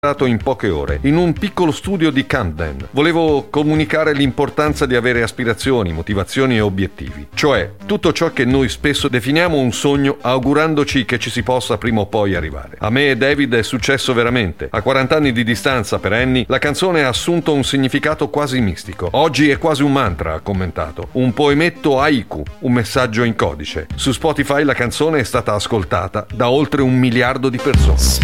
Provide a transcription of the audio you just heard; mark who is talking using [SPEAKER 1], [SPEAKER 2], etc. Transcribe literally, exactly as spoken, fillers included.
[SPEAKER 1] in poche ore, in un piccolo studio di Camden. Volevo comunicare l'importanza di avere aspirazioni, motivazioni e obiettivi, cioè tutto ciò che noi spesso definiamo un sogno augurandoci che ci si possa prima o poi arrivare. A me e David è successo veramente. A quaranta anni di distanza per Annie, la canzone ha assunto un significato quasi mistico. Oggi è quasi un mantra, ha commentato. Un poemetto haiku, un messaggio in codice. Su Spotify la canzone è stata ascoltata da oltre un miliardo di persone.